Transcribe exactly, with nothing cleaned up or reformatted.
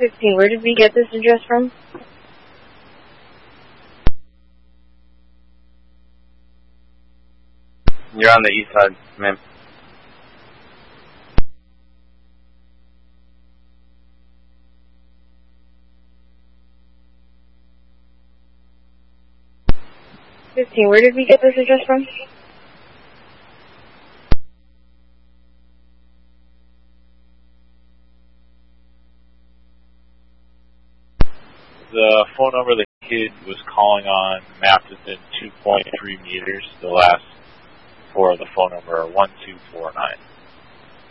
fifteen, where did we get this address from? You're on the east side, ma'am. fifteen, where did we get this address from? The phone number the kid was calling on mapped within two point three meters. The last four of the phone number are one two four nine.